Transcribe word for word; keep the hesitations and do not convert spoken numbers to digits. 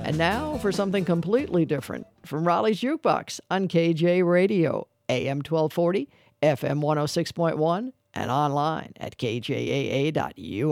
And now for something completely different from Raleigh's Jukebox on K J Radio, A M twelve forty, F M one oh six point one, and online at K J A A dot U S.